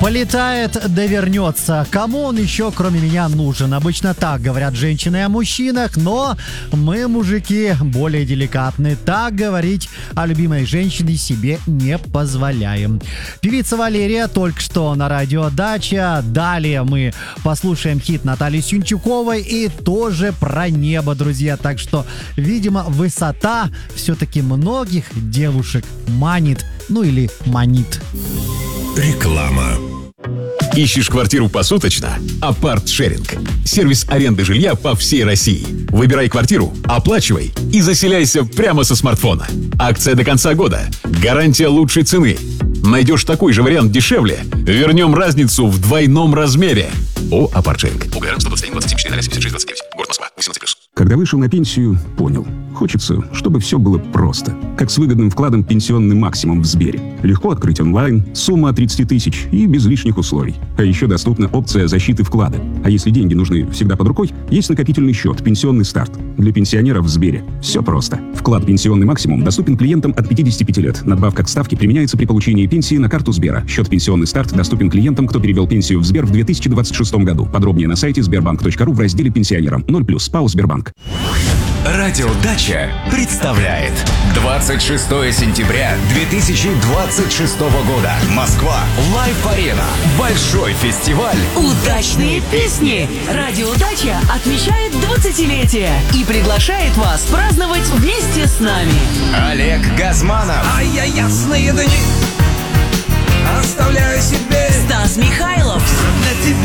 Полетает, да вернется. Кому он еще, кроме меня, нужен? Обычно так говорят женщины о мужчинах, но мы, мужики, более деликатны. Так говорить о любимой женщине себе не позволяем. Певица Валерия только что на радио «Дача». Далее мы послушаем хит Натальи Сюнчуковой и тоже про небо, друзья. Так что, видимо, высота все-таки многих девушек манит, ну или манит. Реклама. Ищешь квартиру посуточно? Апарт-шеринг. Сервис аренды жилья по всей России. Выбирай квартиру, оплачивай и заселяйся прямо со смартфона. Акция до конца года. Гарантия лучшей цены. Найдешь такой же вариант дешевле? Вернем разницу в двойном размере. О, Апарт-шеринг. УГР 121-27-76-29. Город Москва. 18+. Когда вышел на пенсию, понял. Хочется, чтобы все было просто. Как с выгодным вкладом «Пенсионный максимум» в Сбере. Легко открыть онлайн, сумма от 30 тысяч и без лишних условий. А еще доступна опция защиты вклада. А если деньги нужны всегда под рукой, есть накопительный счет «Пенсионный старт». Для пенсионеров в Сбере все просто. Вклад «Пенсионный максимум» доступен клиентам от 55 лет. Надбавка к ставке применяется при получении пенсии на карту Сбера. Счет «Пенсионный старт» доступен клиентам, кто перевел пенсию в Сбер в 2026 году. Подробнее на сайте sberbank.ru в разделе «Пенсионерам». 0+. ПАО «Сбербанк». Радио «Дача» представляет 26 сентября 2026 года. Москва. Лайв-арена. Большой фестиваль. Удачные песни. Радио «Дача» отмечает 20-летие и приглашает вас праздновать вместе с нами. Олег Газманов. А я ясные дни оставляю себе. Стас Михайлов. Для тебя.